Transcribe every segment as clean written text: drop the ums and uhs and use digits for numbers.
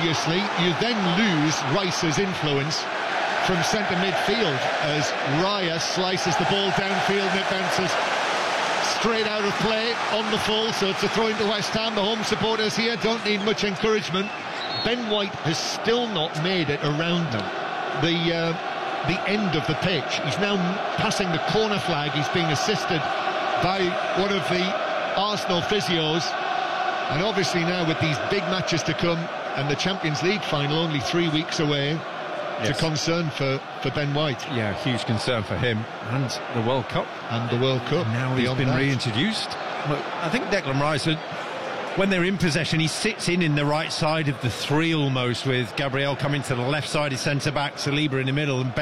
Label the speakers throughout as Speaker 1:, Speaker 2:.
Speaker 1: obviously, you then lose Rice's influence from centre midfield as Raya slices the ball downfield and it bounces straight out of play on the full, so it's a throw into West Ham. The home supporters here don't need much encouragement. Ben White has still not made it around them. The end of the pitch. He's now passing the corner flag. He's being assisted by one of the Arsenal physios, and obviously now with these big matches to come and the Champions League final only 3 weeks away, it's a concern for Ben White.
Speaker 2: Yeah, huge concern for him and the World Cup.
Speaker 1: Now
Speaker 2: he's been reintroduced. But I think Declan Rice, when they're in possession, he sits in the right side of the three almost, with Gabriel coming to the left-sided centre-back, Saliba in the middle, and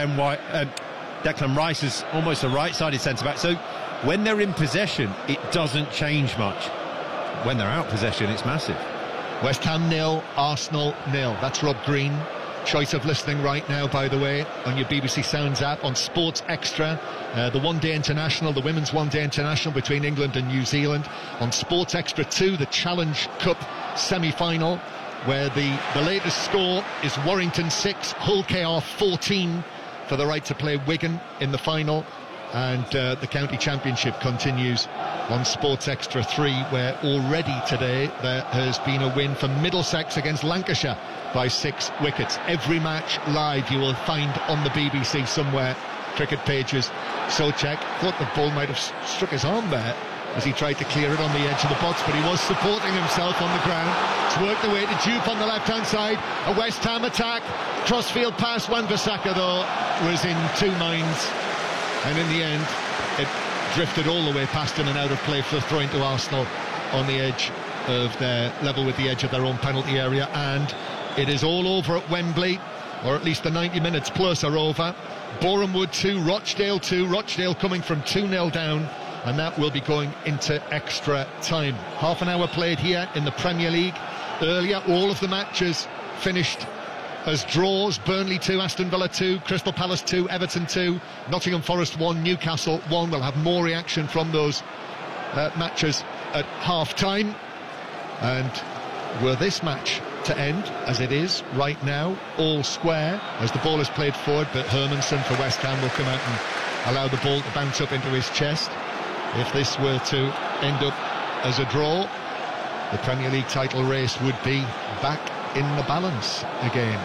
Speaker 2: Declan Rice is almost a right-sided centre-back. So when they're in possession, it doesn't change much. When they're out of possession, it's massive.
Speaker 1: West Ham 0, Arsenal 0. That's Rob Green. Choice of listening right now, by the way, on your BBC Sounds app, on Sports Extra, the one-day international, the women's one-day international between England and New Zealand. On Sports Extra 2, the Challenge Cup semi-final, where the latest score is Warrington 6, Hull KR 14 for the right to play Wigan in the final. And the County Championship continues on Sports Extra 3, where already today there has been a win for Middlesex against Lancashire by 6 wickets. Every match live you will find on the BBC somewhere, cricket pages. Souček thought the ball might have struck his arm there as he tried to clear it on the edge of the box, but he was supporting himself on the ground. It's worked away to Jupe on the left-hand side. A West Ham attack. Crossfield pass. Wan-Bissaka, though, was in two minds. And in the end, it drifted all the way past him and out of play for a throw into Arsenal on the edge of their level with the edge of their own penalty area. And it is all over at Wembley, or at least the 90 minutes plus are over. Boreham Wood 2, Rochdale 2. Rochdale coming from 2-0 down, and that will be going into extra time. Half an hour played here in the Premier League. Earlier, all of the matches finished as draws. Burnley 2, Aston Villa 2, Crystal Palace 2, Everton 2, Nottingham Forest 1, Newcastle 1. We'll have more reaction from those matches at half-time. And were this match to end, as it is right now, all square, as the ball is played forward, but Hermansen for West Ham will come out and allow the ball to bounce up into his chest. If this were to end up as a draw, the Premier League title race would be back in the balance again,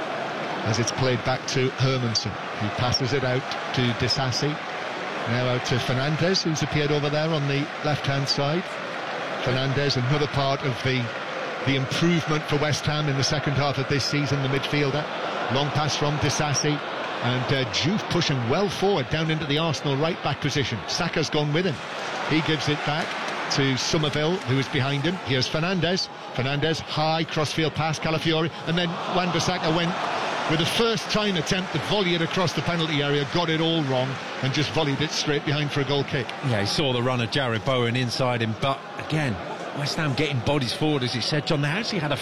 Speaker 1: as it's played back to Hermansen, who passes it out to Disasi, now out to Fernandes, who's appeared over there on the left-hand side. Fernandes, another part of the improvement for West Ham in the second half of this season, the midfielder. Long pass from Disasi, and Juve pushing well forward down into the Arsenal right-back position. Saka's gone with him. He gives it back to Somerville, who is behind him. Here's Fernandes. Fernandes, high crossfield pass, Calafiori, and then Wan-Bissaka went with a first-time attempt to volley it across the penalty area, got it all wrong, and just volleyed it straight behind for a goal kick.
Speaker 2: Yeah, he saw the run of Jared Bowen inside him, but again, West Ham getting bodies forward, as you said, John. They actually had a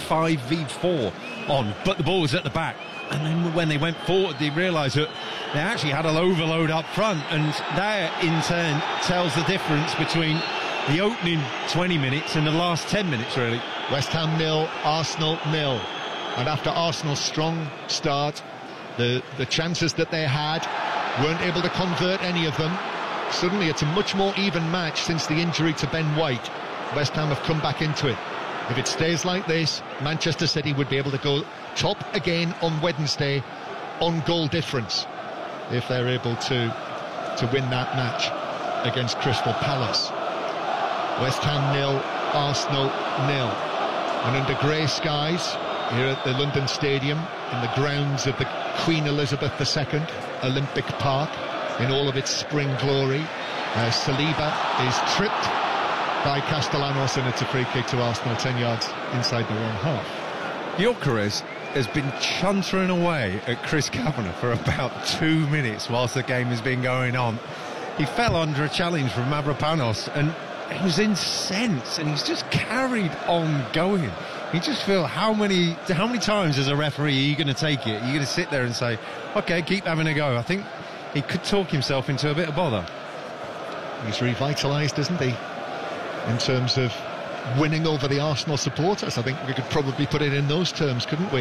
Speaker 2: 5v4 on, but the ball was at the back. And then when they went forward, they realised that they actually had an overload up front, and that in turn tells the difference between the opening 20 minutes and the last 10 minutes, really.
Speaker 1: West Ham 0, Arsenal 0. And after Arsenal's strong start, the chances that they had, weren't able to convert any of them. Suddenly it's a much more even match since the injury to Ben White. West Ham have come back into it. If it stays like this, Manchester City would be able to go top again on Wednesday on goal difference, if they're able to win that match against Crystal Palace. West Ham 0, Arsenal 0. And under grey skies here at the London Stadium, in the grounds of the Queen Elizabeth II Olympic Park, in all of its spring glory, Saliba is tripped by Castellanos, and it's a free kick to Arsenal, 10 yards inside their own half.
Speaker 2: Gyökeres has been chuntering away at Chris Kavanagh for about 2 minutes whilst the game has been going on. He fell under a challenge from Mavropanos, and he was incensed, and he's just carried on going. You just feel, how many times as a referee are you going to take it? Are you going to sit there and say, OK, keep having a go? I think he could talk himself into a bit of bother.
Speaker 1: He's revitalised, isn't he, in terms of winning over the Arsenal supporters? I think we could probably put it in those terms, couldn't we?